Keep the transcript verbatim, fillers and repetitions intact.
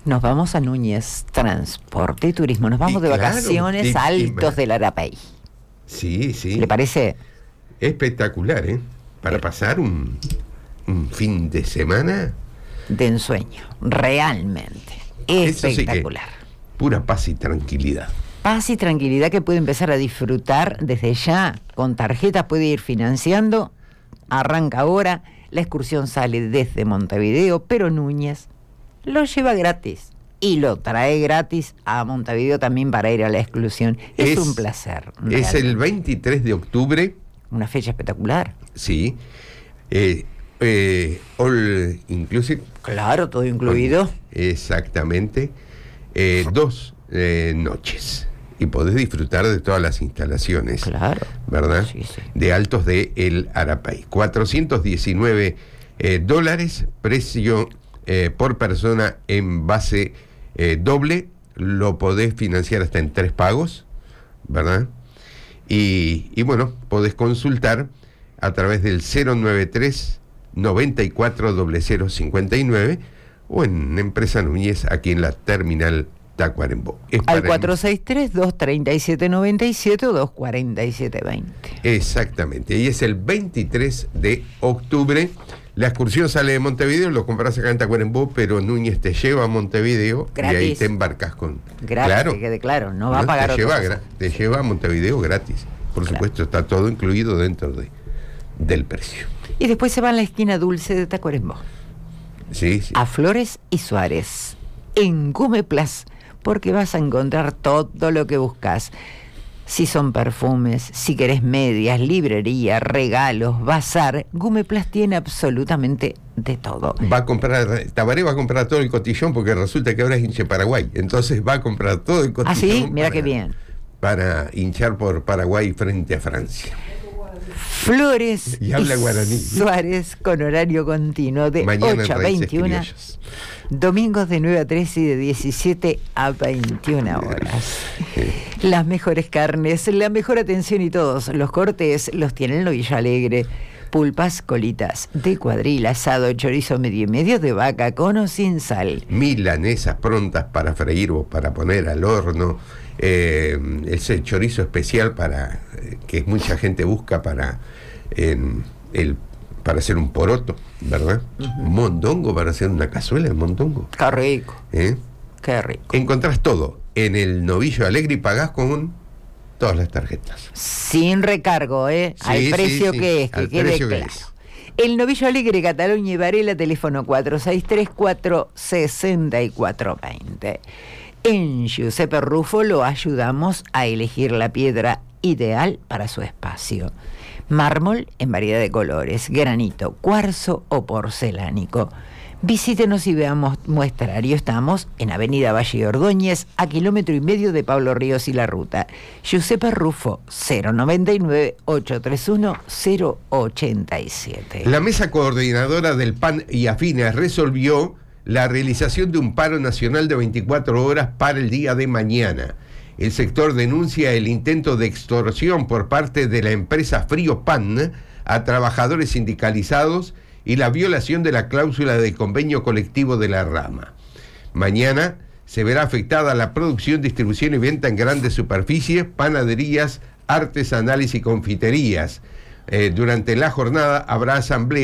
Nos vamos a Núñez, Transporte y Turismo. Nos vamos Y de claro, vacaciones y- a y- Altos del Arapey. Sí, sí. ¿Le parece? Espectacular, ¿eh? Para Bien. pasar un, un fin de semana. De ensueño, realmente. Eso sí que- Espectacular. Pura paz y tranquilidad. Paz y tranquilidad que puede empezar a disfrutar desde ya. Con tarjetas puede ir financiando. Arranca ahora. La excursión sale desde Montevideo, pero Núñez lo lleva gratis. Y lo trae gratis a Montevideo también para ir a la exclusión. Es, Es- un placer. Es realmente. el veintitrés de octubre, Una fecha espectacular. sí. Eh, eh, all inclusive. Claro, todo incluido. Exactamente. Eh, dos eh, noches. Y podés disfrutar de todas las instalaciones. Claro. ¿Verdad? Sí, sí. De Altos de El Arapey. cuatrocientos diecinueve eh, dólares, precio eh, por persona en base eh, doble. Lo podés financiar hasta en tres pagos, ¿verdad? Y, y bueno, podés consultar a través del cero noventa y tres, noventa y cuatro, cero cero cincuenta y nueve o en Empresa Núñez, aquí en la terminal Tacuarembó. Es Al para- cuatro seis tres, dos tres siete nueve siete o dos cuatro siete dos cero. Exactamente, y es el veintitrés de octubre. La excursión sale de Montevideo, lo compras acá en Tacuarembó, pero Núñez te lleva a Montevideo y ahí Gratis. te embarcas con... Gratis, claro, que quede claro, no va a ¿no? pagar te otra lleva, cosa. gra- te lleva a Montevideo gratis. Por Claro. supuesto, está todo incluido dentro de, del precio. Y después se va a la esquina dulce de Tacuarembó, Sí, sí. a Flores y Suárez, en Gumeplas, porque vas a encontrar todo lo que buscas. Si son perfumes, si querés medias, librería, regalos, bazar, Gumeplas tiene absolutamente de todo. Va a comprar, Tabaré va a comprar todo el cotillón porque resulta que ahora es hinche Paraguay. Entonces va a comprar todo el cotillón. ¿Ah, sí? Mira para- qué bien. Para hinchar por Paraguay frente a Francia. Flores Y habla guaraní. Suárez con horario continuo de Mañana en ocho a Raíces veintiuna. Criollas. Domingos de nueve a trece y de diecisiete a veintiuna horas. Las mejores carnes, la mejor atención y todos los cortes los tienen en Villa Alegre. Pulpas, colitas de cuadril, asado, chorizo medio y medio de vaca con o sin sal. Milanesas prontas para freír o para poner al horno. Eh, ese chorizo especial para eh, que mucha gente busca para eh, el para hacer un poroto, ¿verdad? Uh-huh. Mondongo para hacer una cazuela de mondongo. Qué rico. ¿Eh? Qué rico. Encontrás todo en el Novillo Alegre y pagás con todas las tarjetas. Sin recargo, ¿eh? Sí, Al sí, precio sí, que es, que al quede precio que claro. es. El Novillo Alegre, Cataluña y Varela, teléfono cuatro seis tres, cuatro seis cuatro dos cero. En Giuseppe Rufo lo ayudamos a elegir la piedra ideal para su espacio. Mármol en variedad de colores, granito, cuarzo o porcelánico. Visítenos y veamos muestrario. Estamos en Avenida Valle Ordóñez, a kilómetro y medio de Pablo Ríos y La Ruta. Giuseppe Rufo, cero noventa y nueve, ochocientos treinta y uno, cero ochenta y siete. La mesa coordinadora del P A N y Afines resolvió la realización de un paro nacional de veinticuatro horas para el día de mañana. El sector denuncia el intento de extorsión por parte de la empresa Frío Pan a trabajadores sindicalizados y la violación de la cláusula del convenio colectivo de la rama. Mañana se verá afectada la producción, distribución y venta en grandes superficies, panaderías, artesanales y confiterías. Eh, durante la jornada habrá asamblea